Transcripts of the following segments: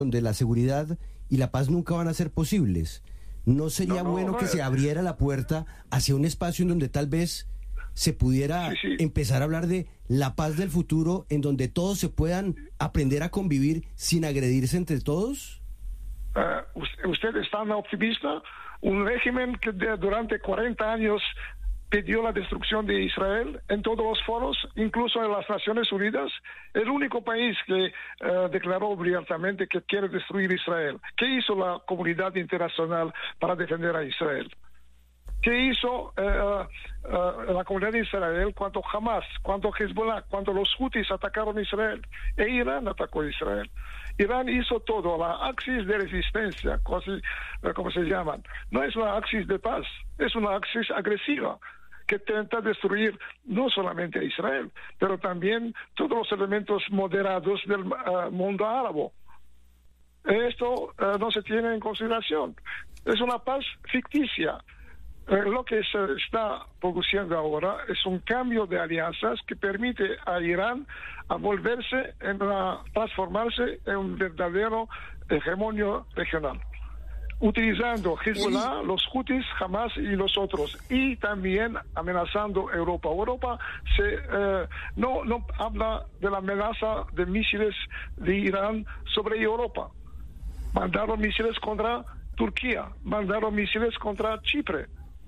donde la seguridad y la paz nunca van a ser posibles. ¿No sería bueno que se abriera la puerta hacia un espacio en donde tal vez se pudiera empezar a hablar de la paz del futuro, en donde todos se puedan aprender a convivir sin agredirse entre todos? ¿Usted es tan optimista? Un régimen que durante 40 años pidió la destrucción de Israel en todos los foros, incluso en las Naciones Unidas, el único país que declaró abiertamente que quiere destruir Israel. ¿Qué hizo la comunidad internacional para defender a Israel? ¿Qué hizo la comunidad de Israel cuando Hamas, cuando Hezbollah, cuando los Houthis atacaron a Israel? E Irán atacó a Israel. Irán hizo todo, la axis de resistencia, como se llaman. No es una axis de paz, es una axis agresiva que intenta destruir no solamente a Israel, pero también todos los elementos moderados del mundo árabe. Esto no se tiene en consideración. Es una paz ficticia. Lo que se está produciendo ahora es un cambio de alianzas que permite a Irán a volverse, transformarse en un verdadero hegemonio regional, utilizando Hezbollah, los Houthis, Hamas y los otros, y también amenazando a Europa. Europa no habla de la amenaza de misiles de Irán sobre Europa. Mandaron misiles contra Turquía, mandaron misiles contra Chipre.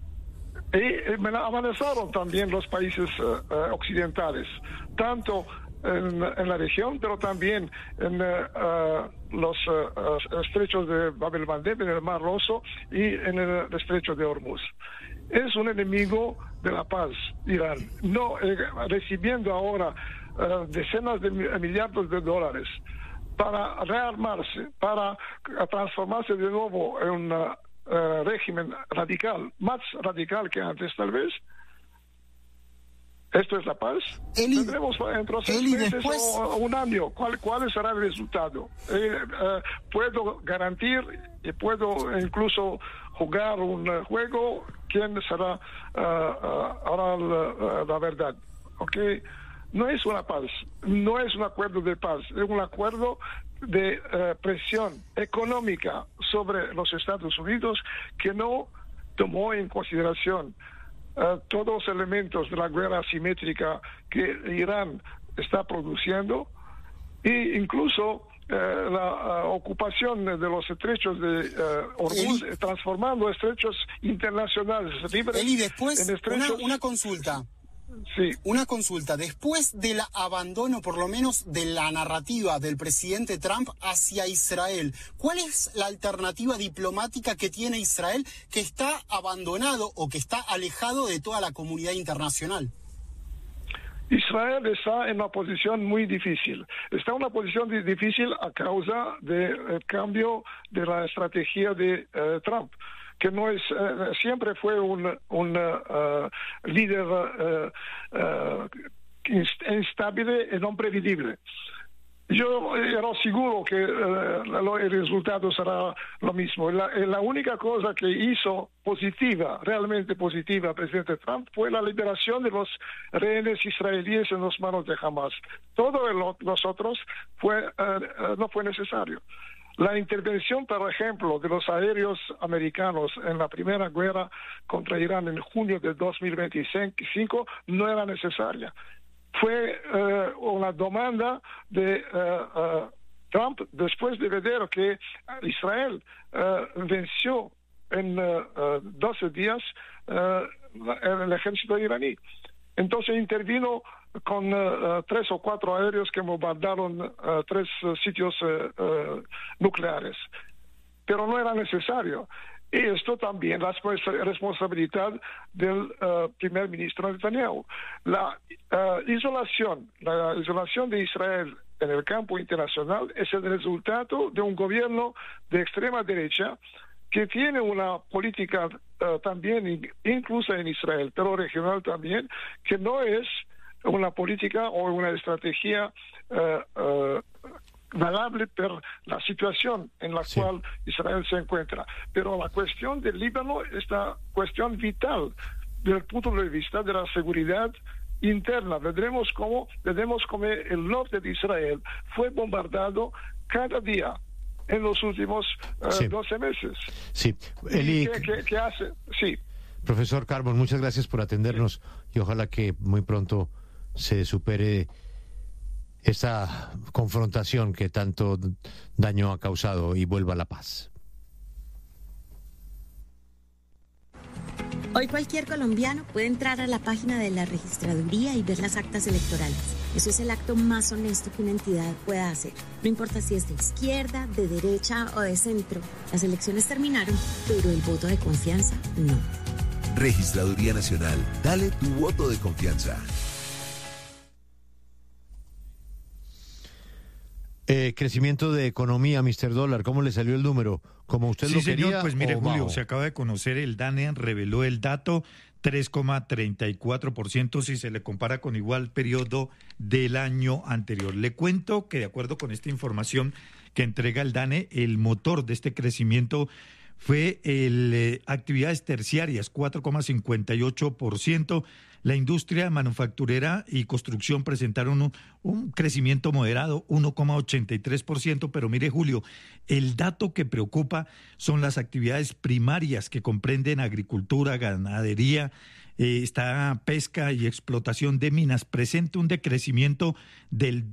Y amenazaron también los países occidentales, tanto en la región, pero también en los estrechos de Bab el-Mandeb, en el Mar Rojo y en el estrecho de Hormuz. Es un enemigo de la paz, Irán, no recibiendo ahora decenas de millardos de dólares para rearmarse, para transformarse de nuevo en un régimen radical, más radical que antes tal vez. ¿Esto es la paz? Tendremos dentro de 6 meses o un año. ¿Cuál será el resultado? Puedo garantir y puedo incluso jugar un juego. ¿Quién será ahora la verdad? ¿Okay? No es una paz, no es un acuerdo de paz, es un acuerdo de presión económica sobre los Estados Unidos que no tomó en consideración todos los elementos de la guerra asimétrica que Irán está produciendo, e incluso la ocupación de los estrechos de Hormuz, transformando estrechos internacionales libres. Eli, después, en estrechos... una consulta. Sí. Una consulta. Después del abandono, por lo menos de la narrativa del presidente Trump hacia Israel, ¿cuál es la alternativa diplomática que tiene Israel, que está abandonado o que está alejado de toda la comunidad internacional? Israel está en una posición muy difícil. Está en una posición difícil a causa del cambio de la estrategia de Trump, que no es siempre fue un líder instable y no previsible. Yo era seguro que el resultado será lo mismo. La única cosa que hizo positiva, realmente positiva, el presidente Trump, fue la liberación de los rehenes israelíes en las manos de Hamas. Todo los otros no fue necesario. La intervención, por ejemplo, de los aéreos americanos en la primera guerra contra Irán en junio de 2025 no era necesaria. Fue una demanda de Trump después de ver que Israel venció en 12 días el ejército iraní. Entonces intervino con 3 o 4 aéreos que bombardaron 3 sitios nucleares. Pero no era necesario. Y esto también es responsabilidad del primer ministro Netanyahu. La isolación de Israel en el campo internacional es el resultado de un gobierno de extrema derecha que tiene una política también, incluso en Israel, pero regional también, que no es una política o una estrategia valable por la situación en la cual Israel se encuentra. Pero la cuestión del Líbano es una cuestión vital desde el punto de vista de la seguridad interna. Veremos cómo el norte de Israel fue bombardado cada día en los últimos 12 meses. Sí. ¿Qué hace? Sí. Profesor Carbon, muchas gracias por atendernos y ojalá que muy pronto se supere esta confrontación que tanto daño ha causado y vuelva la paz. Hoy cualquier colombiano puede entrar a la página de la registraduría y ver las actas electorales. Eso es el acto más honesto que una entidad pueda hacer. No importa si es de izquierda, de derecha o de centro. Las elecciones terminaron, pero el voto de confianza no. Registraduría Nacional. Dale tu voto de confianza. Crecimiento de economía, Mr. Dólar, ¿cómo le salió el número? ¿Como usted lo quería? Señor, pues mire, Julio, bajo? se acaba de conocer, el DANE reveló el dato, 3,34% si se le compara con igual periodo del año anterior. Le cuento que de acuerdo con esta información que entrega el DANE, el motor de este crecimiento fue actividades terciarias, 4,58%. La industria manufacturera y construcción presentaron un crecimiento moderado, 1,83%, pero mire, Julio, el dato que preocupa son las actividades primarias que comprenden agricultura, ganadería, está pesca y explotación de minas, presenta un decrecimiento del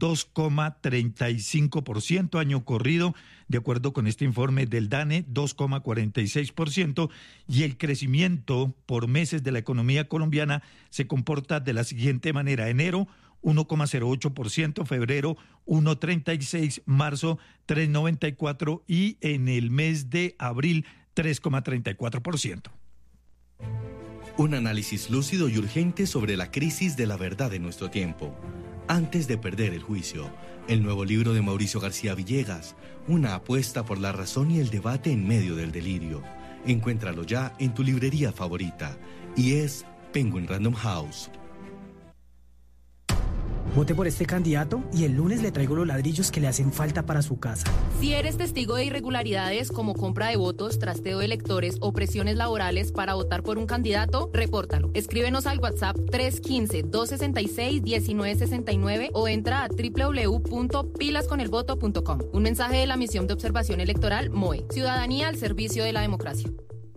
2,35% año corrido, de acuerdo con este informe del DANE, 2,46%, y el crecimiento por meses de la economía colombiana se comporta de la siguiente manera: enero 1,08%, febrero 1,36%, marzo 3,94% y en el mes de abril 3,34%. Un análisis lúcido y urgente sobre la crisis de la verdad de nuestro tiempo. Antes de perder el juicio, el nuevo libro de Mauricio García Villegas, una apuesta por la razón y el debate en medio del delirio. Encuéntralo ya en tu librería favorita y es Penguin Random House. Vote por este candidato y el lunes le traigo los ladrillos que le hacen falta para su casa. Si eres testigo de irregularidades como compra de votos, trasteo de electores o presiones laborales para votar por un candidato, repórtalo. Escríbenos al WhatsApp 315-266-1969 o entra a www.pilasconelvoto.com. Un mensaje de la Misión de Observación Electoral MOE. Ciudadanía al servicio de la democracia.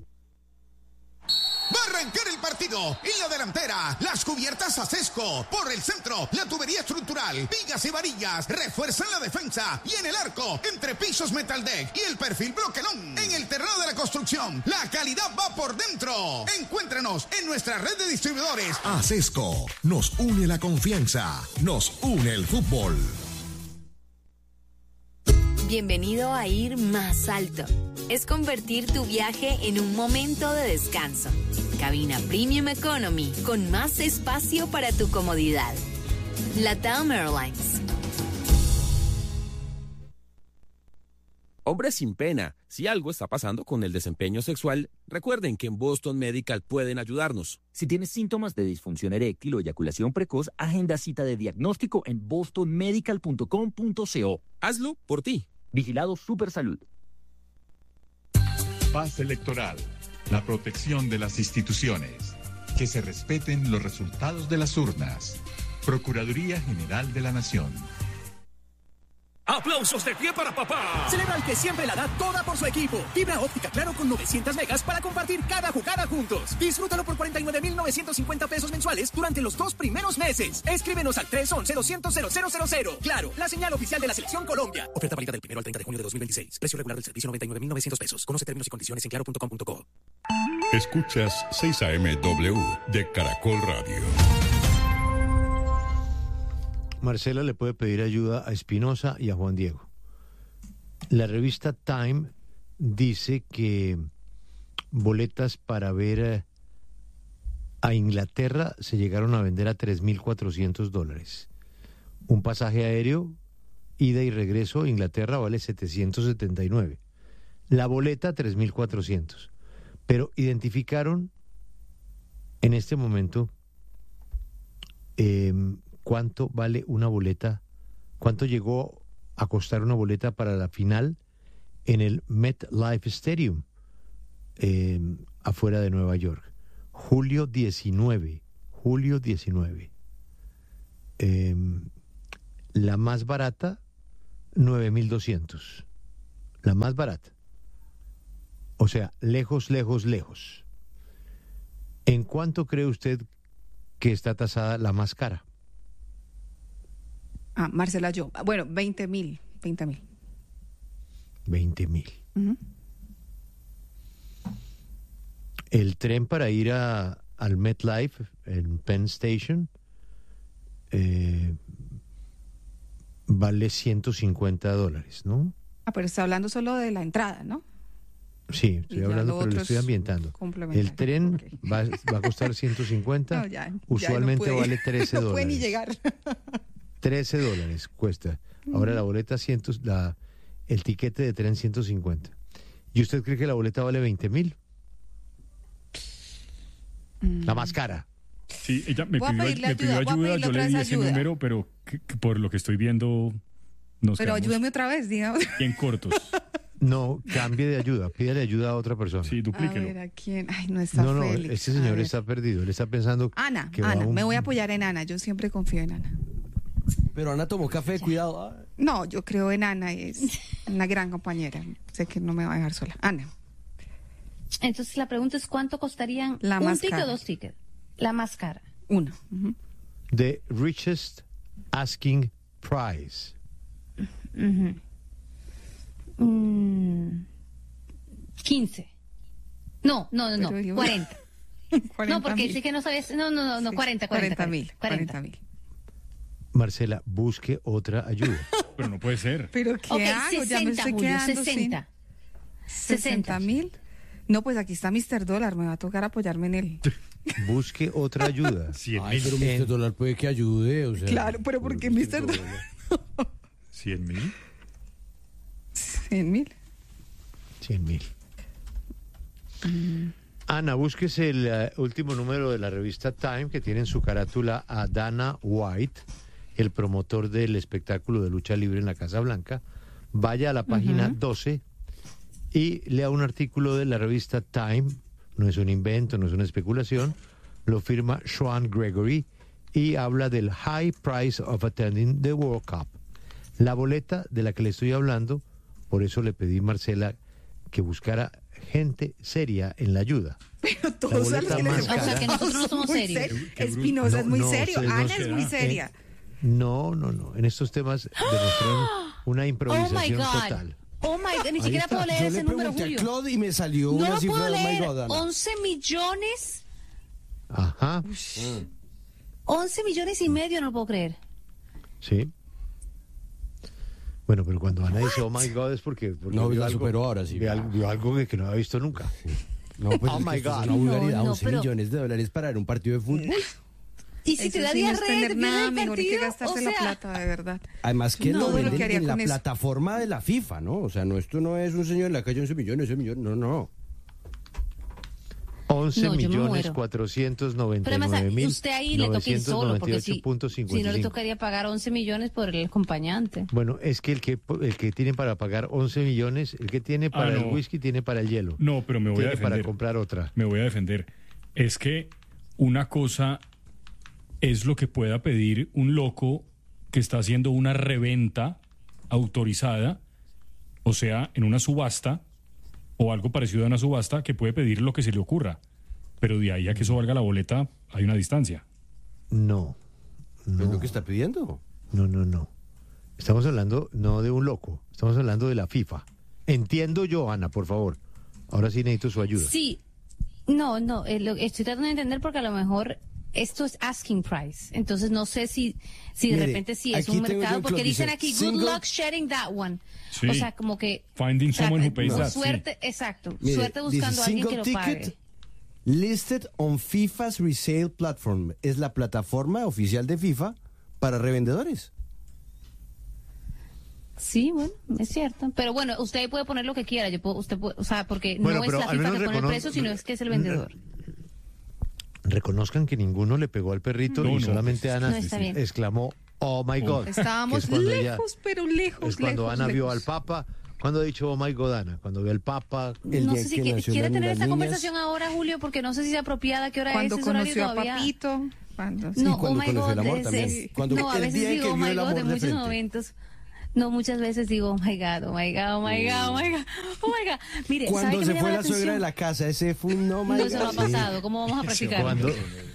Va a arrancar el partido. En la delantera, las cubiertas Acesco. Por el centro, la tubería estructural, vigas y varillas refuerzan la defensa. Y en el arco, entre pisos Metaldeck y el perfil Bloquelón. En el terreno de la construcción, la calidad va por dentro. Encuéntranos en nuestra red de distribuidores. Acesco. Nos une la confianza. Nos une el fútbol. Bienvenido a Ir Más Alto. Es convertir tu viaje en un momento de descanso. Cabina Premium Economy, con más espacio para tu comodidad. LATAM Airlines. Hombres sin pena, si algo está pasando con el desempeño sexual, recuerden que en Boston Medical pueden ayudarnos. Si tienes síntomas de disfunción eréctil o eyaculación precoz, agenda cita de diagnóstico en bostonmedical.com.co. Hazlo por ti. Vigilado Supersalud. Paz electoral, la protección de las instituciones, que se respeten los resultados de las urnas. Procuraduría General de la Nación. ¡Aplausos de pie para papá! Celebra el que siempre la da toda por su equipo. Fibra óptica Claro con 900 megas para compartir cada jugada juntos. Disfrútalo por 49,950 pesos mensuales durante los 2 primeros meses. Escríbenos al 311-200-0000. Claro, la señal oficial de la Selección Colombia. Oferta válida del 1 al 30 de junio de 2026. Precio regular del servicio 99,900 pesos. Conoce términos y condiciones en claro.com.co. Escuchas 6am de Caracol Radio. Marcela le puede pedir ayuda a Espinosa y a Juan Diego. La revista Time dice que boletas para ver a Inglaterra se llegaron a vender a $3,400. Un pasaje aéreo, ida y regreso a Inglaterra, vale $779. La boleta, $3,400. Pero identificaron en este momento cuánto vale una boleta, cuánto llegó a costar una boleta para la final en el MetLife Stadium, afuera de Nueva York. Julio 19. La más barata, $9,200. La más barata. O sea, lejos, lejos, lejos. ¿En cuánto cree usted que está tasada la más cara? Marcela, yo. Bueno, 20.000. 20.000. Uh-huh. El tren para ir al MetLife en Penn Station vale $150, ¿no? Pero está hablando solo de la entrada, ¿no? Sí, estoy hablando, pero lo estoy ambientando. El tren va a costar 150, no, usualmente no vale $13. No puede ni llegar. $13 cuesta. Ahora la boleta, el tiquete de tren 150. ¿Y usted cree que la boleta vale 20.000? La más cara. Sí, ella me pidió ayuda, yo le di ese número, pero que por lo que estoy viendo nos Pero ayúdeme otra vez, digamos. Bien cortos. No, cambie de ayuda, pídale ayuda a otra persona. Sí, duplíquelo. A ver, ¿a quién? Ay, no está No, Félix. este señor está perdido, él está pensando... Ana, me voy a apoyar en Ana, yo siempre confío en Ana. Pero Ana tomó café, cuidado. No, yo creo en Ana, es una gran compañera, sé que no me va a dejar sola. Ana. Entonces la pregunta es, ¿cuánto costarían un ticket o 2 tickets? La más cara. Uno. Uh-huh. The richest asking price. Uh-huh. 15. No, 40. No, porque dice que no sabías. No, 40.000. Marcela, busque otra ayuda. Pero no puede ser. ¿Pero qué hago? 60, ya me estoy Julio, quedando 60. sin... ¿60.000? No, pues aquí está Mr. Dólar, me va a tocar apoyarme en él. Busque otra ayuda. 100.000. Pero Mr. Dólar puede que ayude, o sea. Claro, pero ¿por qué Mr. Dólar? 100.000. 100.000. Ana, búsquese el último número de la revista Time, que tiene en su carátula a Dana White, el promotor del espectáculo de lucha libre en la Casa Blanca. Vaya a la página 12 y lea un artículo de la revista Time. No es un invento, no es una especulación. Lo firma Sean Gregory y habla del high price of attending the World Cup. La boleta de la que le estoy hablando, por eso le pedí, Marcela, que buscara gente seria en la ayuda. Pero todos o sea, que nosotros no somos serios. Espinosa es muy serio, Ana es muy seria. No. En estos temas demostraron una improvisación total. Oh my God, ni siquiera puedo leer ese número, Julio. Yo le pregunté a Claude y me salió una cifra de leer. Oh my God, Ana. 11 millones. Ajá. 11 millones y medio, no lo puedo creer. Sí. Bueno, pero cuando Ana dice, oh my God, es porque no, vio algo, pero ahora sí. Vio algo que no había visto nunca. No, pues oh my God. Es una vulgaridad, 11 millones de dólares para ver un partido de fútbol. Y si te da diarrea, no tener nada mejor que gastarse la plata, de verdad. Además que lo venden en la plataforma de la FIFA, ¿no? O sea, esto no es un señor en la calle 11 millones, no. 11.499.998.55. Usted ahí le toca ir solo, porque si no le tocaría pagar 11 millones por el acompañante. Bueno, es que el que tiene para pagar 11 millones, el que tiene para el whisky, tiene para el hielo. No, pero me voy a defender. Para comprar otra. Me voy a defender. Es que una cosa es lo que pueda pedir un loco que está haciendo una reventa autorizada, o sea, en una subasta, o algo parecido a una subasta, que puede pedir lo que se le ocurra. Pero de ahí a que eso valga la boleta, hay una distancia. No. ¿Es lo que está pidiendo? No. Estamos hablando no de un loco, estamos hablando de la FIFA. Entiendo yo, Ana, por favor. Ahora sí necesito su ayuda. Sí. No, estoy tratando de entender porque a lo mejor esto es asking price. Entonces no sé si de repente sí es un mercado, porque dicen aquí, good luck sharing that one. Sí. O sea, como que... Finding someone who pays that. Suerte, sí. Exacto. Mire, suerte buscando a alguien que lo pague. Listed on FIFA's resale platform. Es la plataforma oficial de FIFA para revendedores. Sí, bueno, es cierto. Pero bueno, usted puede poner lo que quiera. O sea, porque no es la FIFA que pone el precio, sino es que es el vendedor. Reconozcan que ninguno le pegó al perrito y solamente Ana exclamó, oh my God. Estábamos lejos, pero lejos. Es cuando Ana vio al Papa. ¿Cuándo ha dicho oh my God, Ana? Cuando ve al Papa. No sé si quiere tener esta conversación ahora, Julio, porque no sé si es apropiada. ¿Qué hora cuando es? conoció a Papito. No, oh my God. No, a veces digo oh my God de muchos momentos. No, muchas veces digo, oh my God, oh my God, oh my God, oh my God, oh my God. Mire, cuando se fue la suegra de la casa, ese fue un no my God. No se me ha pasado, ¿cómo vamos a practicarlo?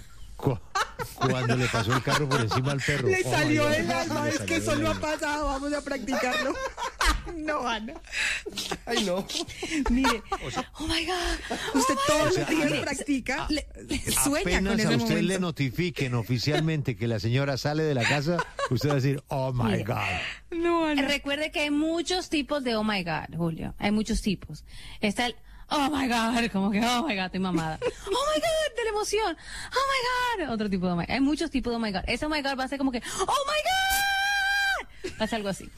Cuando le pasó el carro por encima al perro. Le salió del alma, es que eso no ha pasado, vamos a practicarlo. No, Ana. Ay, no. Mire, oh my God. Usted todos los días practica, sueña con ese momento. Apenas a usted le notifiquen oficialmente que la señora sale de la casa, usted va a decir, oh my God. No, Ana. Recuerde que hay muchos tipos de oh my God, Julio. Hay muchos tipos. Está el oh my God, como que oh my God, estoy mamada. Oh my God, de la emoción. Oh my God, otro tipo de oh my God. Hay muchos tipos de oh my God. Ese oh my God va a ser como que oh my God. Va a ser algo así.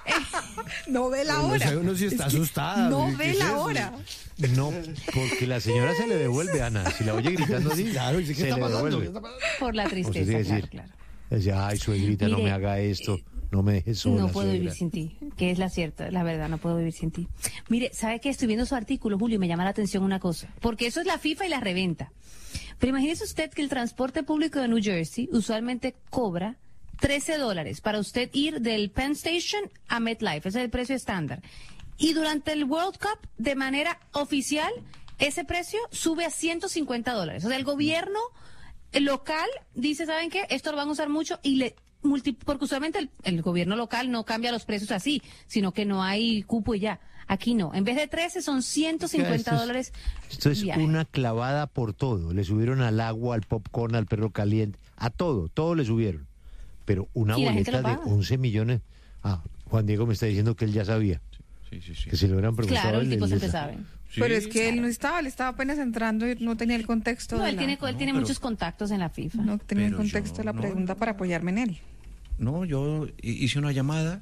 No ve la hora. Uno sí está asustada. No ve la hora. No, porque la señora se le devuelve, Ana. Si la oye gritando así, claro, ¿qué se está le pasando? devuelve. Por la tristeza, claro. Decía, ay, suegrita, no me haga esto. No me dejes sola. No puedo suegra. vivir sin ti, que es la verdad, no puedo vivir sin ti. Mire, ¿sabe qué? Estoy viendo su artículo, Julio, y me llama la atención una cosa, porque eso es la FIFA y la reventa. Pero imagínese usted que el transporte público de New Jersey usualmente cobra $13 para usted ir del Penn Station a MetLife, ese es el precio estándar. Y durante el World Cup, de manera oficial, ese precio sube a $150. O sea, el gobierno local dice, ¿saben qué? Esto lo van a usar mucho y porque usualmente el gobierno local no cambia los precios así, sino que no hay cupo y ya. Aquí no. En vez de 13 son $150. Esto es viaje. una clavada por todo. Le subieron al agua, al popcorn, al perro caliente, a todo le subieron. Pero una boleta de 11 millones. Juan Diego me está diciendo que él ya sabía. Sí. Que si lo hubieran preguntado. Claro, el tipo siempre sabe. Sí, pero es que él no estaba, él estaba apenas entrando y no tenía el contexto. No, él tiene muchos contactos en la FIFA. No tenía el contexto de la pregunta para apoyarme en él. No, yo hice una llamada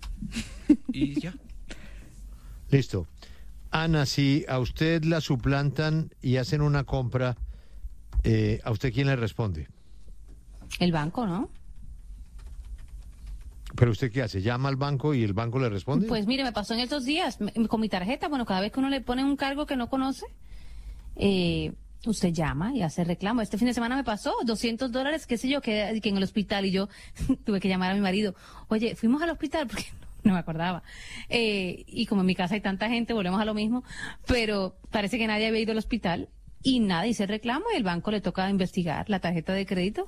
y ya. Listo. Ana, si a usted la suplantan y hacen una compra, ¿a usted quién le responde? El banco, ¿no? ¿Pero usted qué hace? ¿Llama al banco y el banco le responde? Pues mire, me pasó en estos días con mi tarjeta. Bueno, cada vez que uno le pone un cargo que no conoce, usted llama y hace reclamo. Este fin de semana me pasó $200, qué sé yo, que en el hospital, y yo tuve que llamar a mi marido. Oye, fuimos al hospital porque no me acordaba. Y como en mi casa hay tanta gente, volvemos a lo mismo, pero parece que nadie había ido al hospital y nada, hice el reclamo y el banco le toca investigar la tarjeta de crédito.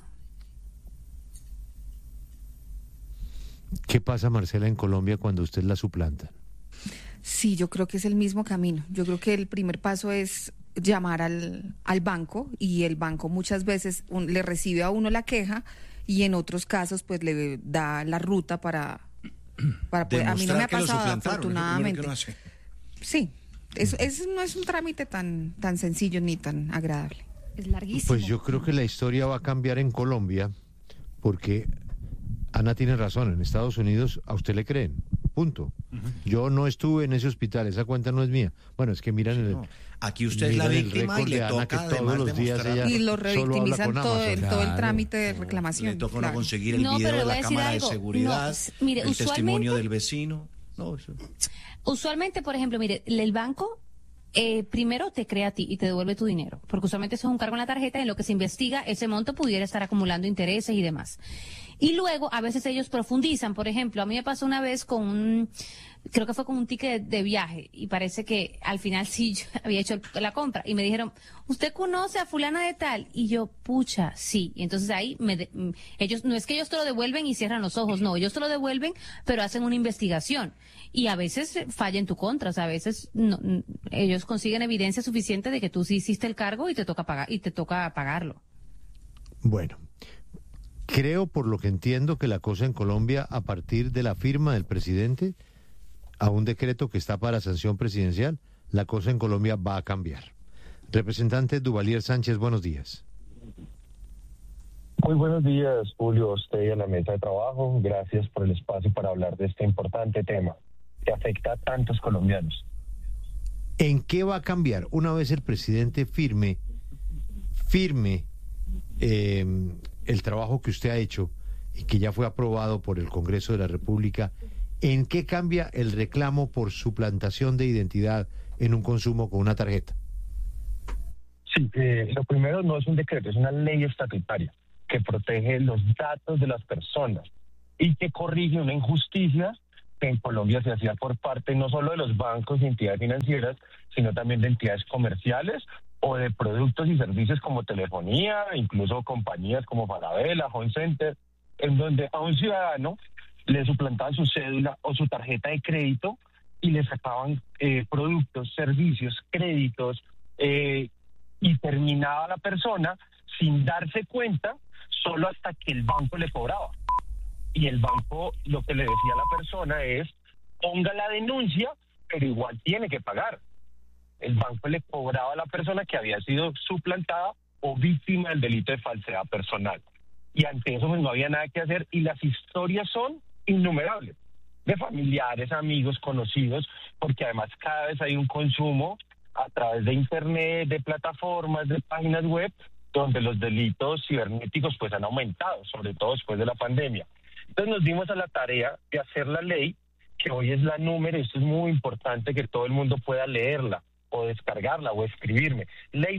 ¿Qué pasa, Marcela, en Colombia cuando usted la suplanta? Sí, yo creo que es el mismo camino. Yo creo que el primer paso es llamar al banco, y el banco muchas veces le recibe a uno la queja y en otros casos pues le da la ruta para poder, a mí no me ha pasado afortunadamente. Sí, eso no es un trámite tan sencillo ni tan agradable. Es larguísimo. Pues yo creo que la historia va a cambiar en Colombia, porque Ana tiene razón, en Estados Unidos a usted le creen, punto. Yo no estuve en ese hospital, esa cuenta no es mía. Bueno, es que miran aquí usted es la víctima y le toca todos los días y lo revictimizan todo el trámite de reclamación. Le toca conseguir el video de la cámara de seguridad, mire, el testimonio del vecino. Usualmente, por ejemplo, mire, el banco primero te crea a ti y te devuelve tu dinero, porque usualmente eso es un cargo en la tarjeta, en lo que se investiga ese monto pudiera estar acumulando intereses y demás. Y luego a veces ellos profundizan. Por ejemplo, a mí me pasó una vez creo que fue con un ticket de viaje, y parece que al final sí yo había hecho la compra y me dijeron, ¿usted conoce a fulana de tal? Y yo, pucha, sí. Y entonces ahí ellos, no es que ellos te lo devuelven y cierran los ojos, no, ellos te lo devuelven, pero hacen una investigación. Y a veces falla en tu contra, o sea, a veces ellos consiguen evidencia suficiente de que tú sí hiciste el cargo y te toca pagarlo. Bueno, creo, por lo que entiendo, que la cosa en Colombia, a partir de la firma del presidente a un decreto que está para sanción presidencial, la cosa en Colombia va a cambiar. Representante Duvalier Sánchez, buenos días. Muy buenos días, Julio, a usted y a la mesa de trabajo. Gracias por el espacio para hablar de este importante tema que afecta a tantos colombianos. ¿En qué va a cambiar una vez el presidente firme el trabajo que usted ha hecho y que ya fue aprobado por el Congreso de la República? ¿En qué cambia el reclamo por suplantación de identidad en un consumo con una tarjeta? Sí, lo primero no es un decreto, es una ley estatutaria que protege los datos de las personas y que corrige una injusticia que en Colombia se hacía por parte no solo de los bancos y entidades financieras, sino también de entidades comerciales o de productos y servicios como telefonía, incluso compañías como Falabella, Home Center, en donde a un ciudadano le suplantaban su cédula o su tarjeta de crédito y le sacaban productos, servicios, créditos, y terminaba la persona sin darse cuenta, solo hasta que el banco le cobraba. Y el banco lo que le decía a la persona es, ponga la denuncia, pero igual tiene que pagar. El banco le cobraba a la persona que había sido suplantada o víctima del delito de falsedad personal. Y ante eso pues no había nada que hacer, y las historias son innumerables, de familiares, amigos, conocidos, porque además cada vez hay un consumo a través de internet, de plataformas, de páginas web, donde los delitos cibernéticos pues han aumentado, sobre todo después de la pandemia. Entonces nos dimos a la tarea de hacer la ley, que hoy es la número, esto es muy importante que todo el mundo pueda leerla, o descargarla, o escribirme, Ley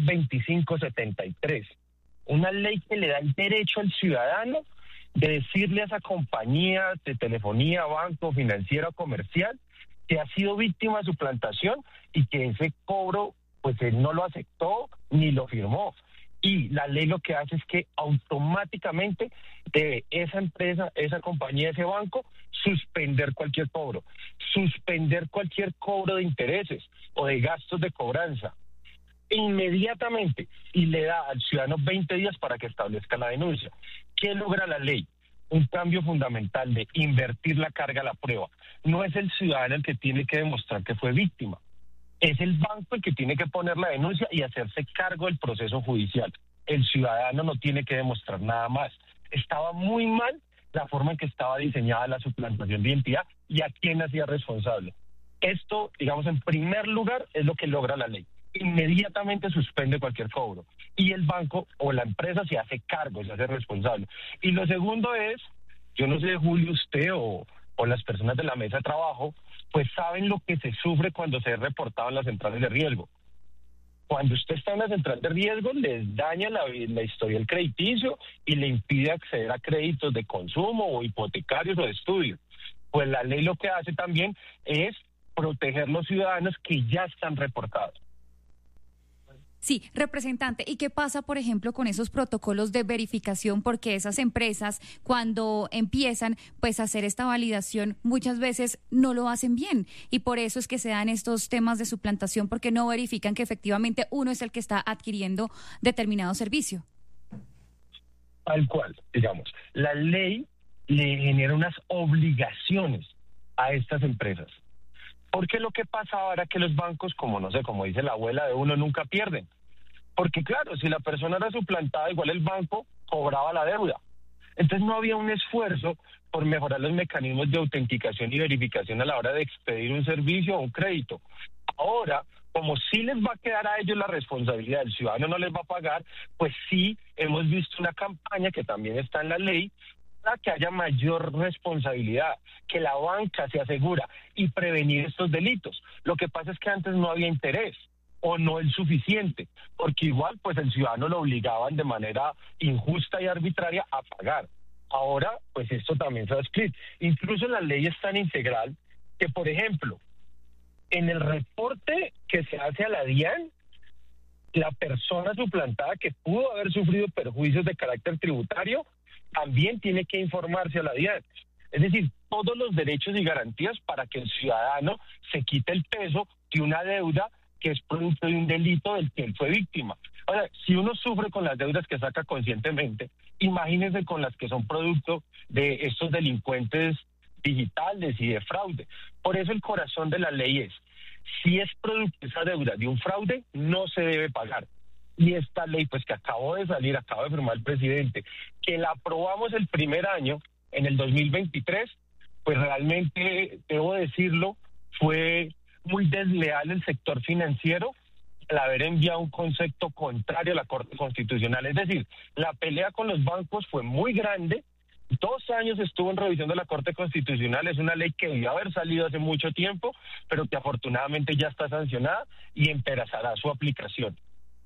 2573, una ley que le da el derecho al ciudadano de decirle a esa compañía de telefonía, banco, financiera o comercial que ha sido víctima de suplantación y que ese cobro pues él no lo aceptó ni lo firmó. Y la ley lo que hace es que automáticamente debe esa empresa, esa compañía, ese banco, suspender cualquier cobro, suspender cualquier cobro de intereses o de gastos de cobranza inmediatamente, y le da al ciudadano 20 días para que establezca la denuncia. ¿Qué logra la ley? Un cambio fundamental de invertir la carga a la prueba. No es el ciudadano el que tiene que demostrar que fue víctima. Es el banco el que tiene que poner la denuncia y hacerse cargo del proceso judicial. El ciudadano no tiene que demostrar nada más. Estaba muy mal la forma en que estaba diseñada la suplantación de identidad y a quién hacía responsable. Esto, digamos, en primer lugar, es lo que logra la ley. Inmediatamente suspende cualquier cobro y el banco o la empresa se hace cargo, se hace responsable. Y lo segundo es, yo no sé, Julio, usted o las personas de la mesa de trabajo, pues saben lo que se sufre cuando se es reportado en las centrales de riesgo. Cuando usted está en la central de riesgo, les daña la historial crediticio y le impide acceder a créditos de consumo o hipotecarios o de estudio. Pues la ley lo que hace también es proteger los ciudadanos que ya están reportados. Sí, representante, ¿y qué pasa, por ejemplo, con esos protocolos de verificación? Porque esas empresas, cuando empiezan pues a hacer esta validación, muchas veces no lo hacen bien, y por eso es que se dan estos temas de suplantación, porque no verifican que efectivamente uno es el que está adquiriendo determinado servicio. Tal cual, digamos, la ley le genera unas obligaciones a estas empresas. Porque lo que pasa ahora que los bancos, como no sé, como dice la abuela de uno, nunca pierden. Porque claro, si la persona era suplantada, igual el banco cobraba la deuda. Entonces no había un esfuerzo por mejorar los mecanismos de autenticación y verificación a la hora de expedir un servicio o un crédito. Ahora, como sí les va a quedar a ellos la responsabilidad, el ciudadano no les va a pagar, pues sí hemos visto una campaña que también está en la ley, para que haya mayor responsabilidad, que la banca se asegura y prevenir estos delitos. Lo que pasa es que antes no había interés o no el suficiente, porque igual pues el ciudadano lo obligaban de manera injusta y arbitraria a pagar. Ahora pues esto también se va a escribir. Incluso la ley es tan integral que, por ejemplo, en el reporte que se hace a la DIAN, la persona suplantada que pudo haber sufrido perjuicios de carácter tributario también tiene que informarse a la DIAN. Es decir, todos los derechos y garantías para que el ciudadano se quite el peso de una deuda que es producto de un delito del que él fue víctima. Ahora, si uno sufre con las deudas que saca conscientemente, imagínense con las que son producto de estos delincuentes digitales y de fraude. Por eso el corazón de la ley es, si es producto de esa deuda de un fraude, no se debe pagar. Y esta ley, pues que acabó de salir, acaba de firmar el presidente, que la aprobamos el primer año, en el 2023, pues realmente, debo decirlo, fue muy desleal el sector financiero al haber enviado un concepto contrario a la Corte Constitucional. Es decir, la pelea con los bancos fue muy grande. 2 años estuvo en revisión de la Corte Constitucional. Es una ley que debió haber salido hace mucho tiempo, pero que afortunadamente ya está sancionada y empezará su aplicación.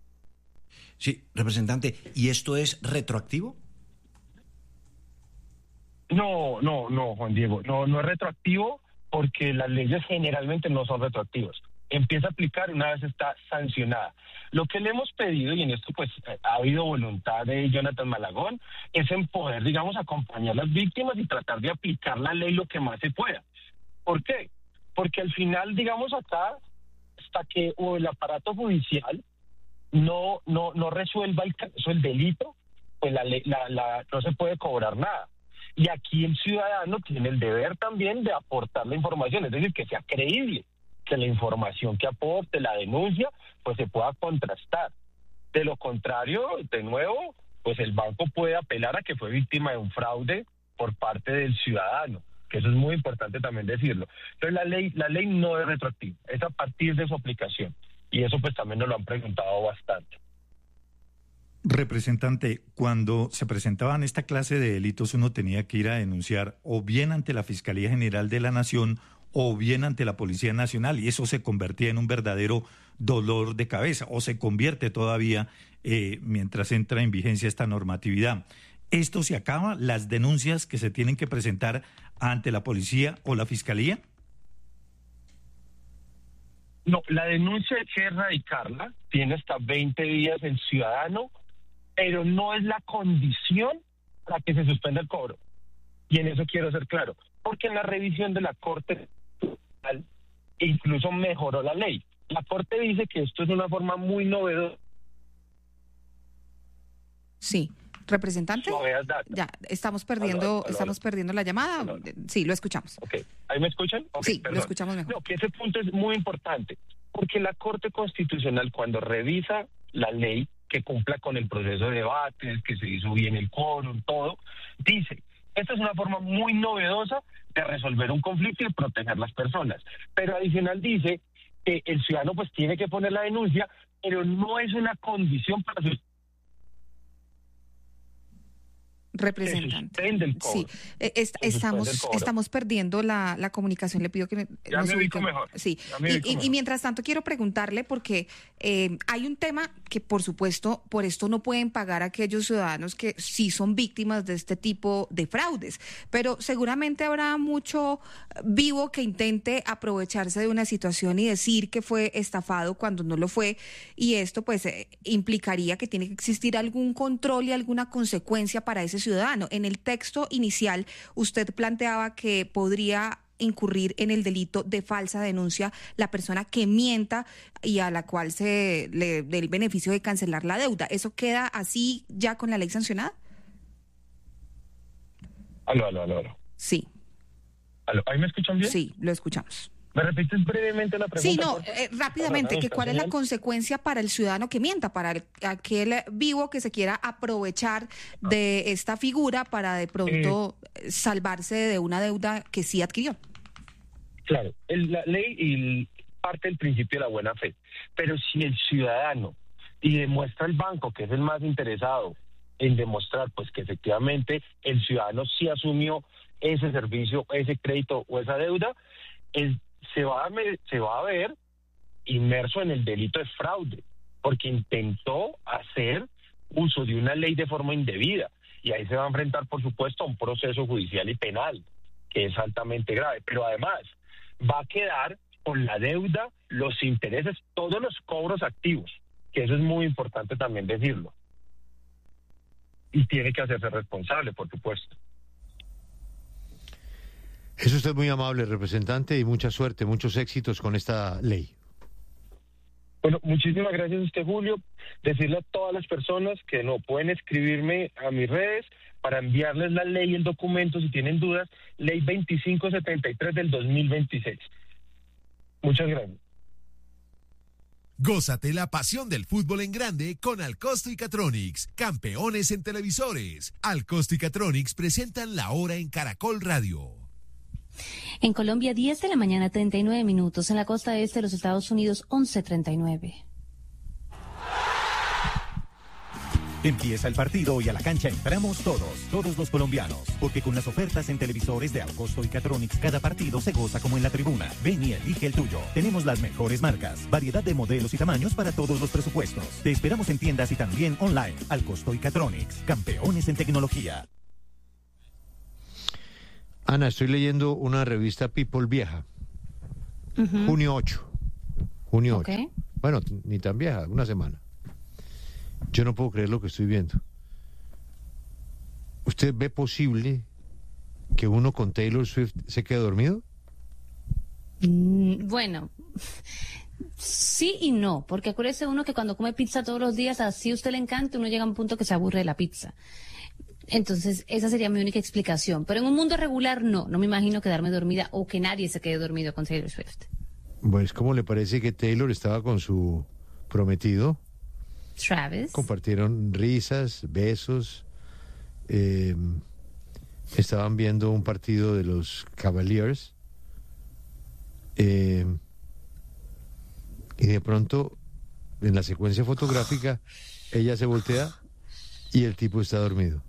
Sí, representante, ¿y esto es retroactivo? No, Juan Diego, no es retroactivo, porque las leyes generalmente no son retroactivas. Empieza a aplicar una vez está sancionada. Lo que le hemos pedido, y en esto pues ha habido voluntad de Jonathan Malagón, es en poder, digamos, acompañar a las víctimas y tratar de aplicar la ley lo que más se pueda. ¿Por qué? Porque al final, digamos, acá, hasta que el aparato judicial no resuelva el delito, pues no se puede cobrar nada. Y aquí el ciudadano tiene el deber también de aportar la información, es decir, que sea creíble, que la información que aporte, la denuncia, pues se pueda contrastar. De lo contrario, de nuevo, pues el banco puede apelar a que fue víctima de un fraude por parte del ciudadano, que eso es muy importante también decirlo. Entonces la ley no es retroactiva, es a partir de su aplicación. Y eso pues también nos lo han preguntado bastante. Representante, cuando se presentaban esta clase de delitos, uno tenía que ir a denunciar o bien ante la Fiscalía General de la Nación o bien ante la Policía Nacional, y eso se convertía en un verdadero dolor de cabeza, o se convierte todavía mientras entra en vigencia esta normatividad. ¿Esto se acaba? ¿Las denuncias que se tienen que presentar ante la Policía o la Fiscalía? No, la denuncia hay que erradicarla, tiene hasta 20 días el ciudadano, pero no es la condición para que se suspenda el cobro. Y en eso quiero ser claro, porque en la revisión de la Corte incluso mejoró la ley. La Corte dice que esto es una forma muy novedosa. Sí. ¿Representante? Ya, estamos perdiendo la llamada. Aló. Sí, lo escuchamos. Okay. ¿Ahí me escuchan? Okay, sí, perdón. Lo escuchamos mejor. No, que ese punto es muy importante, porque la Corte Constitucional, cuando revisa la ley, que cumpla con el proceso de debates, que se hizo bien el quórum, todo, dice, esta es una forma muy novedosa de resolver un conflicto y proteger las personas. Pero adicional dice que el ciudadano pues tiene que poner la denuncia, pero no es una condición para su representante. Sí, estamos perdiendo la comunicación. Le pido que ya me ubico mejor. Sí. Y mientras tanto quiero preguntarle, porque hay un tema que por supuesto por esto no pueden pagar aquellos ciudadanos que sí son víctimas de este tipo de fraudes, pero seguramente habrá mucho vivo que intente aprovecharse de una situación y decir que fue estafado cuando no lo fue, y esto pues implicaría que tiene que existir algún control y alguna consecuencia para ese ciudadano. En el texto inicial usted planteaba que podría incurrir en el delito de falsa denuncia la persona que mienta y a la cual se le dé el beneficio de cancelar la deuda. ¿Eso queda así ya con la ley sancionada? Aló. Sí. Aló, ¿ahí me escuchan bien? Sí, lo escuchamos. ¿Me repites brevemente la pregunta? Sí, no, rápidamente, que cuál es la consecuencia para el ciudadano que mienta, para aquel vivo que se quiera aprovechar de esta figura para de pronto salvarse de una deuda que sí adquirió. Claro, la ley parte del principio de la buena fe, pero si el ciudadano y demuestra el banco, que es el más interesado en demostrar pues que efectivamente el ciudadano sí asumió ese servicio, ese crédito o esa deuda, se va a ver inmerso en el delito de fraude, porque intentó hacer uso de una ley de forma indebida, y ahí se va a enfrentar, por supuesto, a un proceso judicial y penal, que es altamente grave, pero además va a quedar con la deuda, los intereses, todos los cobros activos, que eso es muy importante también decirlo, y tiene que hacerse responsable, por supuesto. Es usted muy amable, representante, y mucha suerte, muchos éxitos con esta ley. Bueno, muchísimas gracias a usted, Julio. Decirle a todas las personas que no pueden escribirme a mis redes para enviarles la ley en documentos si tienen dudas, ley 2573 del 2026. Muchas gracias. Gózate la pasión del fútbol en grande con Alcosto y Catronics, campeones en televisores. Alcosto y Catronics presentan La Hora en Caracol Radio. En Colombia, 10 de la mañana, 39 minutos. En la costa este de los Estados Unidos, 11:39. Empieza el partido y a la cancha entramos todos los colombianos, porque con las ofertas en televisores de Alcosto y Catronics, cada partido se goza como en la tribuna. Ven y elige el tuyo. Tenemos las mejores marcas, variedad de modelos y tamaños para todos los presupuestos. Te esperamos en tiendas y también online. Alcosto y Catronics, campeones en tecnología. Ana, estoy leyendo una revista People vieja. Junio 8. Junio 8. Bueno, ni tan vieja, una semana. Yo no puedo creer lo que estoy viendo. ¿Usted ve posible que uno con Taylor Swift se quede dormido? Bueno, sí y no, porque acuérdese uno que cuando come pizza todos los días, así a usted le encanta, uno llega a un punto que se aburre de la pizza. Entonces, esa sería mi única explicación. Pero en un mundo regular, no me imagino quedarme dormida o que nadie se quede dormido con Taylor Swift. Pues, ¿cómo le parece que Taylor estaba con su prometido? Travis. Compartieron risas, besos. Estaban viendo un partido de los Cavaliers. Y de pronto, en la secuencia fotográfica, ella se voltea y el tipo está dormido.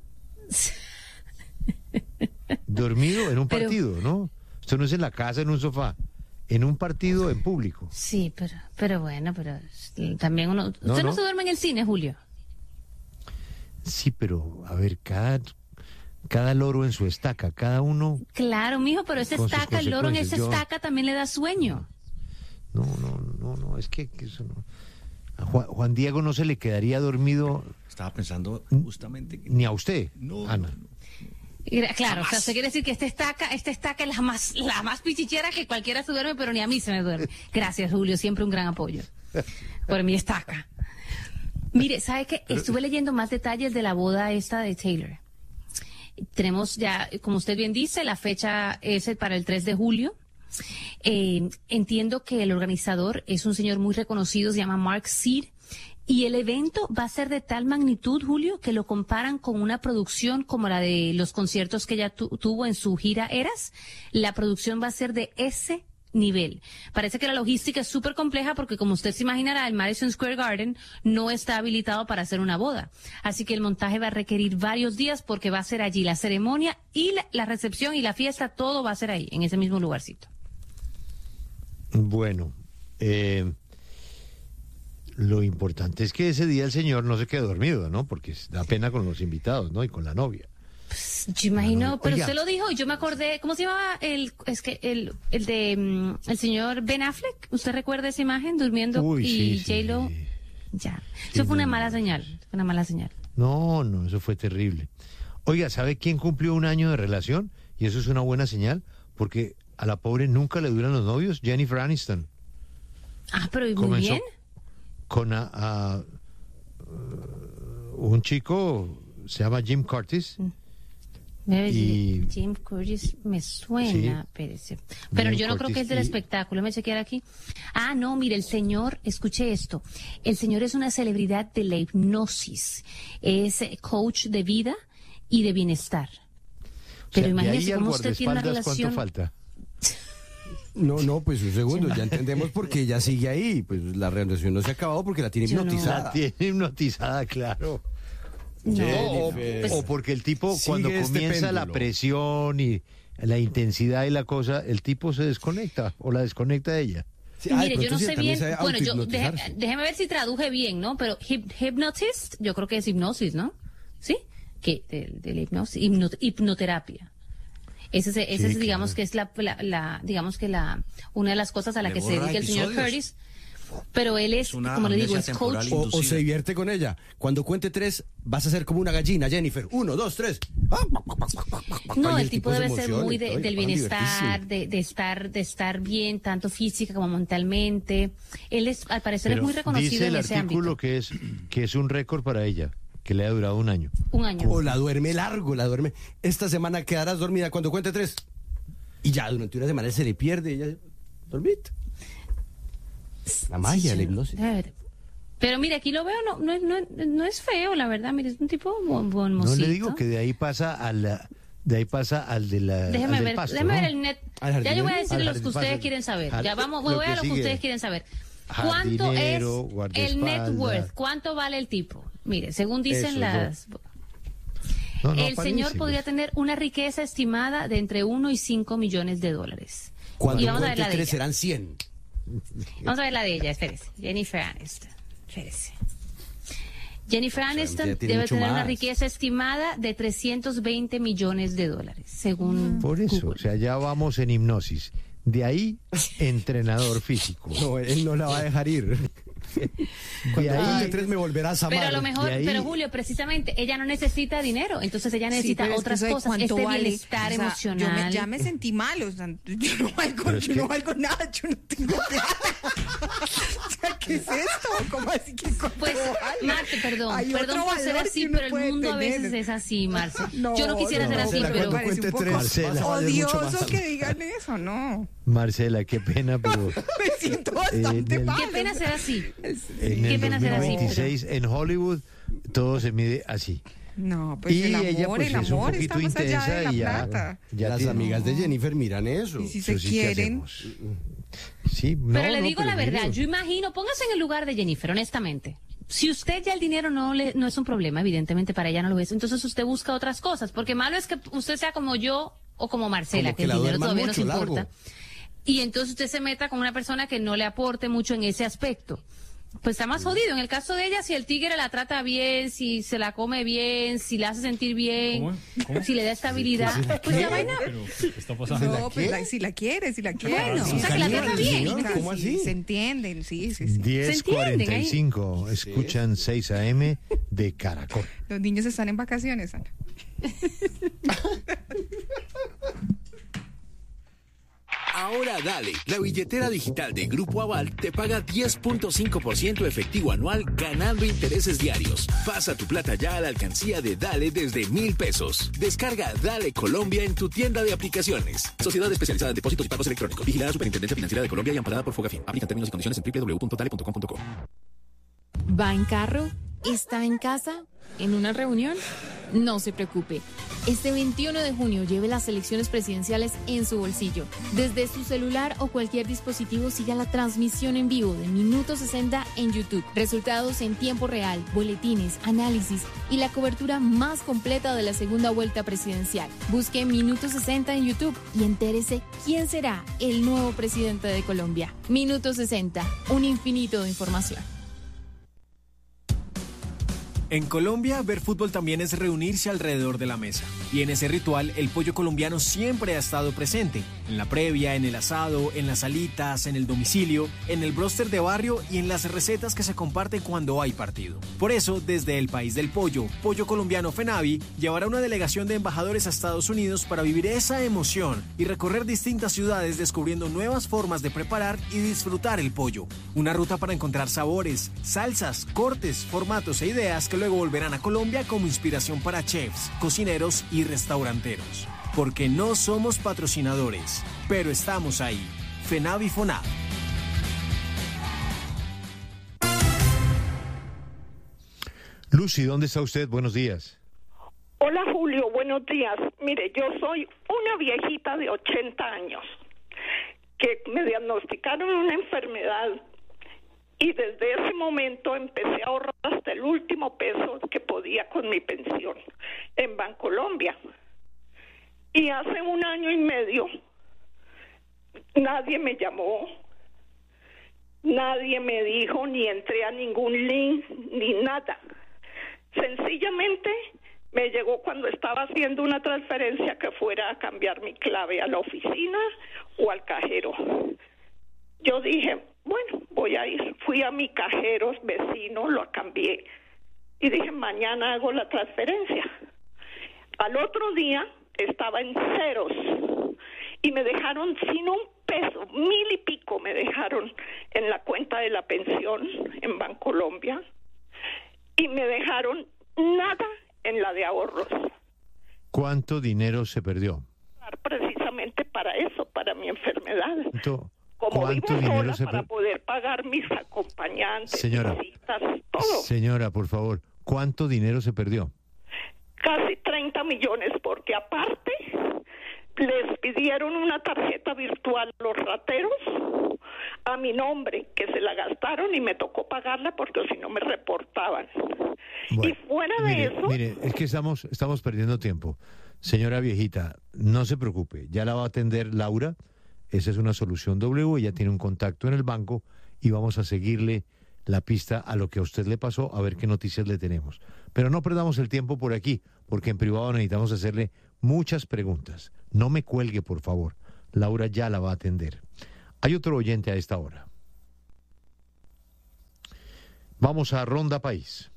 Dormido en un partido, ¿no? Esto no es en la casa, en un sofá, en un partido en público. Sí, pero bueno, pero también uno... ¿Usted no se duerme en el cine, Julio? Sí, pero, a ver, cada loro en su estaca, cada uno... Claro, mijo, pero esa estaca, el loro en esa estaca también le da sueño. No, es que eso no... A Juan Diego no se le quedaría dormido... Estaba pensando justamente... Ni a usted, Ana. Claro, o sea, se quiere decir que esta estaca es la más pichichera, que cualquiera se duerme, pero ni a mí se me duerme. Gracias, Julio, siempre un gran apoyo por mi estaca. Mire, ¿sabe qué? Estuve leyendo más detalles de la boda esta de Taylor. Tenemos ya, como usted bien dice, la fecha es para el 3 de julio. Entiendo que el organizador es un señor muy reconocido, se llama Mark Seed, y el evento va a ser de tal magnitud, Julio, que lo comparan con una producción como la de los conciertos que ella tuvo en su gira Eras. La producción va a ser de ese nivel. Parece que la logística es súper compleja porque, como usted se imaginará, el Madison Square Garden no está habilitado para hacer una boda. Así que el montaje va a requerir varios días porque va a ser allí la ceremonia y la recepción y la fiesta, todo va a ser ahí, en ese mismo lugarcito. Bueno, lo importante es que ese día el señor no se quede dormido, ¿no? Porque da pena con los invitados, ¿no? Y con la novia. Pues, yo imagino, pero usted lo dijo y yo me acordé, ¿cómo se llamaba el señor Ben Affleck? ¿Usted recuerda esa imagen durmiendo? Uy, y sí, J-Lo? sí. Ya. Eso fue una mala señal, una mala señal. No, eso fue terrible. Oiga, ¿sabe quién cumplió un año de relación? Y eso es una buena señal, porque a la pobre nunca le duran los novios. Jennifer Aniston. Ah, pero muy bien. Con un chico, se llama Jim Curtis. Jim Curtis me suena, sí. Pero yo no creo que es del espectáculo. Me chequear aquí. Ah, no, mire, el señor, escuche esto. El señor es una celebridad de la hipnosis. Es coach de vida y de bienestar. Pero imagínese cómo usted tiene una relación. ¿Cuánto falta? No, pues un segundo, ya entendemos por qué ella sigue ahí. Pues la relación no se ha acabado porque la tiene hipnotizada. La tiene hipnotizada, claro. No, o porque el tipo, cuando comienza la presión y la intensidad y la cosa, el tipo se desconecta o la desconecta de ella. Sí, mire, yo no sé bien, bueno, déjeme ver si traduje bien, ¿no? Pero hypnotist, yo creo que es hipnosis, ¿no? ¿Sí? Que de la hipnosis, hipnoterapia. Ese digamos que es digamos que una de las cosas a la que se dedica el señor Curtis. Pero él es, como le digo, es coach. O se divierte con ella. Cuando cuente 3, vas a ser como una gallina, Jennifer. 1, 2, 3. No, el tipo debe ser muy del bienestar, de estar bien, tanto física como mentalmente. Él es, al parecer, es muy reconocido en ese ámbito. Dice el artículo que es un récord para ella, que le ha durado un año. Un año. O la duerme largo, Esta semana quedarás dormida cuando cuente 3. Y ya durante una semana se le pierde, ella dormita. La magia, la hipnosis. Pero mire, aquí lo veo, no es feo, la verdad. Mire, es un tipo buen mocito. No le digo que de ahí pasa al de la. Déjeme ver el net. Ya yo voy a decir los que pasto. Ustedes quieren saber. Ya vamos, voy a lo que ustedes quieren saber. ¿Cuánto es el net worth? ¿Cuánto vale el tipo? Mire, según dicen el señor podría tener una riqueza estimada de entre 1 y 5 millones de dólares. Cuando y vamos a ver la de ella. Serán 100. Vamos a ver la de ella, espérese. Jennifer Aniston. Espérese. Jennifer Aniston debe tener una riqueza estimada de $320 millones, según Por eso, Google. o sea, ya vamos en hipnosis. De ahí, entrenador físico. No, él no la va a dejar ir. De ahí me volverás a amar. Pero a lo mejor, pero Julio, precisamente, ella no necesita dinero, entonces ella necesita otras cosas, bienestar emocional. Ya me sentí mal, o sea, yo no valgo nada, yo no tengo plata. O sea, ¿qué es esto? ¿Cómo así que pues, Marce, perdón por ser así, pero el mundo a veces es así, Marce. Yo no quisiera ser así, pero parece un poco odioso que digan eso, ¿no? Marcela, qué pena, pero... Me siento bastante mal. Qué pena ser así. En el 2026, en Hollywood, todo se mide así. No, pues y el amor, ella pues es un poquito intensa y ya las amigas de Jennifer miran eso. Y si se quieren. Sí, pero le digo la verdad, yo imagino, póngase en el lugar de Jennifer, honestamente. Si usted ya el dinero no es un problema, evidentemente para ella no lo es, entonces usted busca otras cosas, porque malo es que usted sea como yo o como Marcela, que el dinero todavía nos importa. Y entonces usted se meta con una persona que no le aporte mucho en ese aspecto. Pues está más jodido. En el caso de ella, si el tigre la trata bien, si se la come bien, si la hace sentir bien, si le da estabilidad, pues la vaina... ¿Qué está pasando? No, pues si la quiere. Bueno, o sea, que la trata bien. ¿Cómo así? Se entienden, sí. 10:45, escuchan 6 AM de Caracol. Los niños están en vacaciones, Ana. Ahora Dale, la billetera digital de Grupo Aval te paga 10.5% efectivo anual ganando intereses diarios. Pasa tu plata ya a la alcancía de Dale desde $1,000. Descarga Dale Colombia en tu tienda de aplicaciones. Sociedad especializada en depósitos y pagos electrónicos. Vigilada Superintendencia Financiera de Colombia y amparada por Fogafín. Aplican términos y condiciones en www.dale.com.co. ¿Va en carro? ¿Está en casa? ¿En una reunión? No se preocupe. Este 21 de junio lleve las elecciones presidenciales en su bolsillo. Desde su celular o cualquier dispositivo siga la transmisión en vivo de Minuto 60 en YouTube. Resultados en tiempo real, boletines, análisis y la cobertura más completa de la segunda vuelta presidencial. Busque Minuto 60 en YouTube y entérese quién será el nuevo presidente de Colombia. Minuto 60, un infinito de información. En Colombia, ver fútbol también es reunirse alrededor de la mesa. Y en ese ritual, el pollo colombiano siempre ha estado presente. En la previa, en el asado, en las alitas, en el domicilio, en el bróster de barrio y en las recetas que se comparten cuando hay partido. Por eso, desde el país del pollo, Pollo Colombiano FENAVI llevará una delegación de embajadores a Estados Unidos para vivir esa emoción y recorrer distintas ciudades descubriendo nuevas formas de preparar y disfrutar el pollo. Una ruta para encontrar sabores, salsas, cortes, formatos e ideas que luego volverán a Colombia como inspiración para chefs, cocineros y restauranteros. Porque no somos patrocinadores, pero estamos ahí. FENAVI FONAV. Lucy, ¿dónde está usted? Buenos días. Hola Julio, buenos días. Mire, yo soy una viejita de 80 años que me diagnosticaron una enfermedad. Y desde ese momento empecé a ahorrar hasta el último peso que podía con mi pensión en Bancolombia. Y hace 1 año y medio nadie me llamó, nadie me dijo, ni entré a ningún link, ni nada. Sencillamente me llegó cuando estaba haciendo una transferencia que fuera a cambiar mi clave a la oficina o al cajero. Yo dije, bueno, voy a ir. Fui a mi cajero vecino, lo cambié y dije, mañana hago la transferencia. Al otro día estaba en ceros y me dejaron sin un peso, 1,000 y pico me dejaron en la cuenta de la pensión en Bancolombia y me dejaron nada en la de ahorros. ¿Cuánto dinero se perdió? Precisamente para eso, para mi enfermedad. Como vivo dinero sola para poder pagar mis acompañantes, señora, visitas, todo. Señora, por favor, ¿cuánto dinero se perdió? Casi 30 millones, porque aparte les pidieron una tarjeta virtual los rateros a mi nombre, que se la gastaron y me tocó pagarla porque si no me reportaban. Bueno, y fuera de eso... Mire, es que estamos perdiendo tiempo. Señora viejita, no se preocupe, ya la va a atender Laura. Esa es una solución W, ella tiene un contacto en el banco y vamos a seguirle la pista a lo que a usted le pasó, a ver qué noticias le tenemos. Pero no perdamos el tiempo por aquí, porque en privado necesitamos hacerle muchas preguntas. No me cuelgue, por favor. Laura ya la va a atender. Hay otro oyente a esta hora. Vamos a Ronda País.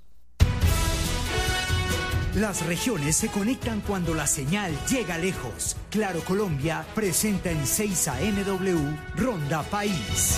Las regiones se conectan cuando la señal llega lejos. Claro Colombia presenta en 6 AMW Ronda País.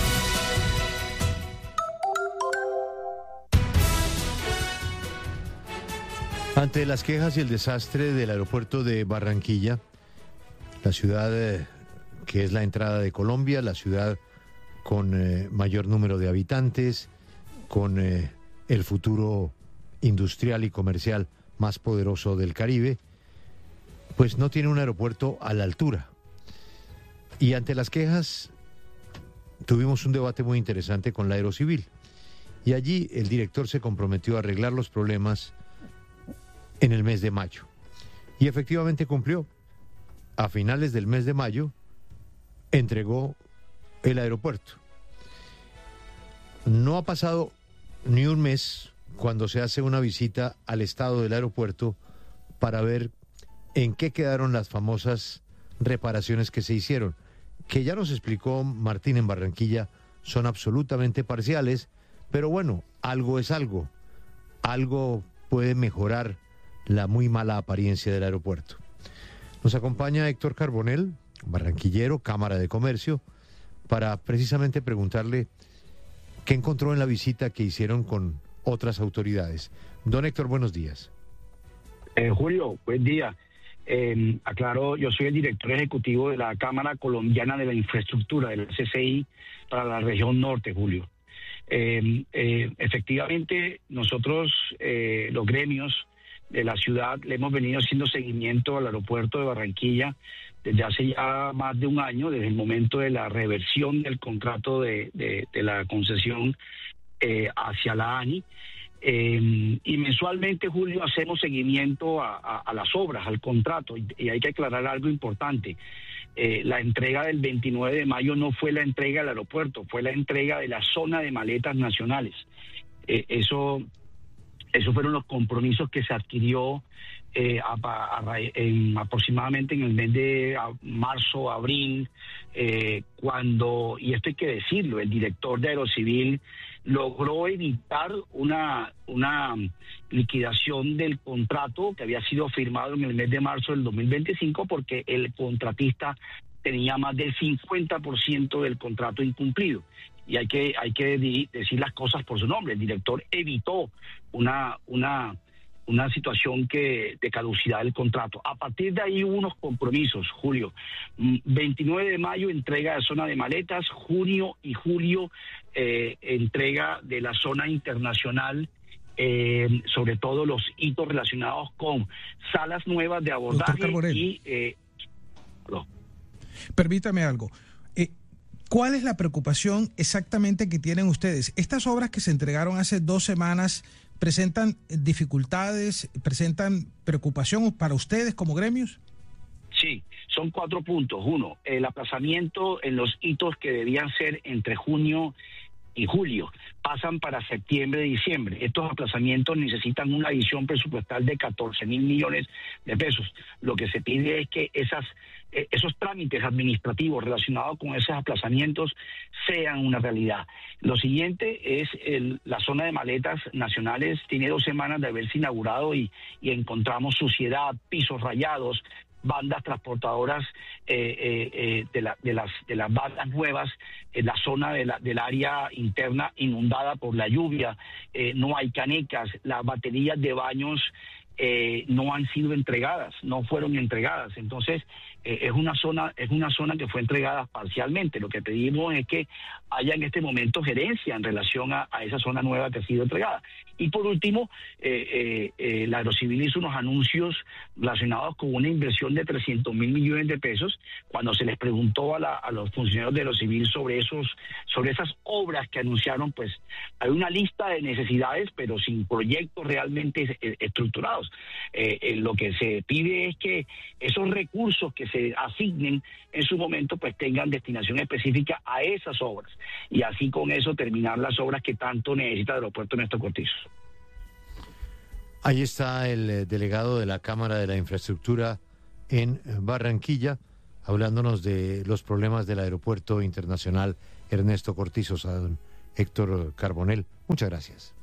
Ante las quejas y el desastre del aeropuerto de Barranquilla, la ciudad que es la entrada de Colombia, la ciudad con mayor número de habitantes, con el futuro industrial y comercial más poderoso del Caribe, pues no tiene un aeropuerto a la altura. Y ante las quejas tuvimos un debate muy interesante con la Aerocivil. Y allí el director se comprometió a arreglar los problemas en el mes de mayo. Y efectivamente cumplió. A finales del mes de mayo entregó el aeropuerto. No ha pasado ni un mes cuando se hace una visita al estado del aeropuerto para ver en qué quedaron las famosas reparaciones que se hicieron, que ya nos explicó Martín en Barranquilla, son absolutamente parciales, pero bueno, algo es algo. Algo puede mejorar la muy mala apariencia del aeropuerto. Nos acompaña Héctor Carbonell, barranquillero, Cámara de Comercio, para precisamente preguntarle qué encontró en la visita que hicieron con otras autoridades. Don Héctor, buenos días. Julio, buen día. Aclaro, yo soy el director ejecutivo de la Cámara Colombiana de la Infraestructura, del CCI, para la región norte, Julio. Efectivamente, nosotros, los gremios de la ciudad, le hemos venido haciendo seguimiento al aeropuerto de Barranquilla desde hace ya más de un año, desde el momento de la reversión del contrato de la concesión hacia la ANI. Y mensualmente, Julio, hacemos seguimiento a las obras, al contrato, y hay que aclarar algo importante. La entrega del 29 de mayo no fue la entrega del aeropuerto, fue la entrega de la zona de maletas nacionales. Esos fueron los compromisos que se adquirió aproximadamente en el mes de marzo, abril, cuando, y esto hay que decirlo, el director de Aerocivil logró evitar una liquidación del contrato que había sido firmado en el mes de marzo del 2025 porque el contratista tenía más del 50% del contrato incumplido. Y hay que decir las cosas por su nombre. El director evitó una situación de caducidad del contrato. A partir de ahí hubo unos compromisos, Julio. 29 de mayo, entrega de zona de maletas. Junio y julio, entrega de la zona internacional, sobre todo los hitos relacionados con salas nuevas de abordaje y... Permítame algo. ¿Cuál es la preocupación exactamente que tienen ustedes? Estas obras que se entregaron hace 2 semanas, ¿presentan dificultades, presentan preocupación para ustedes como gremios? Sí, son 4 puntos. 1, el aplazamiento en los hitos que debían ser entre junio y julio pasan para septiembre y diciembre. Estos aplazamientos necesitan una adición presupuestal de 14.000 millones de pesos. Lo que se pide es que esos trámites administrativos relacionados con esos aplazamientos sean una realidad. Lo siguiente es la zona de maletas nacionales. Tiene 2 semanas de haberse inaugurado y encontramos suciedad, pisos rayados, bandas transportadoras de las bandas nuevas, en la zona del área interna inundada por la lluvia. No hay canecas, las baterías de baños no han sido entregadas, no fueron entregadas. Entonces es una zona que fue entregada parcialmente. Lo que pedimos es que haya en este momento gerencia en relación a esa zona nueva que ha sido entregada. Y por último, la Aerocivil hizo unos anuncios relacionados con una inversión de 300.000 millones de pesos. Cuando se les preguntó a los funcionarios de Aerocivil sobre esas obras que anunciaron, pues hay una lista de necesidades, pero sin proyectos realmente estructurados. resultados. Lo que se pide es que esos recursos que se asignen en su momento pues tengan destinación específica a esas obras y así con eso terminar las obras que tanto necesita el aeropuerto Ernesto Cortizo. Ahí está el delegado de la Cámara de la Infraestructura en Barranquilla, hablándonos de los problemas del Aeropuerto Internacional Ernesto Cortizo. A don Héctor Carbonell, muchas gracias.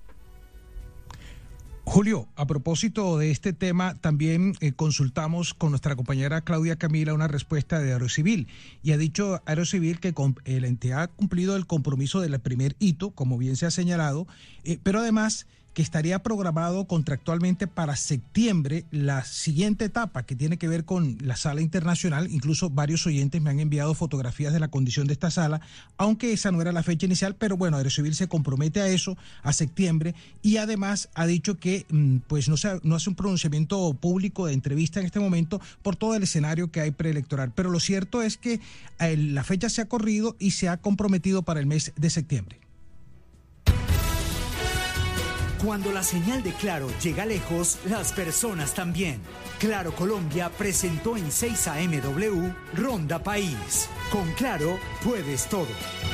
Julio, a propósito de este tema, también consultamos con nuestra compañera Claudia Camila una respuesta de Aerocivil, y ha dicho Aerocivil que la entidad ha cumplido el compromiso del primer hito, como bien se ha señalado, pero además que estaría programado contractualmente para septiembre la siguiente etapa que tiene que ver con la sala internacional. Incluso varios oyentes me han enviado fotografías de la condición de esta sala, aunque esa no era la fecha inicial, pero bueno, Aerocivil se compromete a eso, a septiembre, y además ha dicho que pues no hace un pronunciamiento público de entrevista en este momento por todo el escenario que hay preelectoral, pero lo cierto es que la fecha se ha corrido y se ha comprometido para el mes de septiembre. Cuando la señal de Claro llega lejos, las personas también. Claro Colombia presentó en 6 AMW Ronda País. Con Claro puedes todo.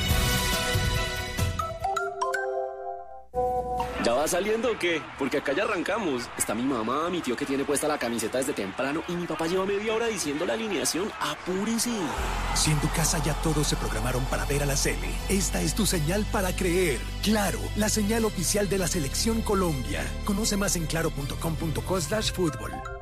¿Ya va saliendo o qué? Porque acá ya arrancamos. Está mi mamá, mi tío que tiene puesta la camiseta desde temprano y mi papá lleva media hora diciendo la alineación. ¡Apúrese! Si en tu casa ya todos se programaron para ver a la Sele, esta es tu señal para creer. Claro, la señal oficial de la Selección Colombia. Conoce más en claro.com.co/fútbol.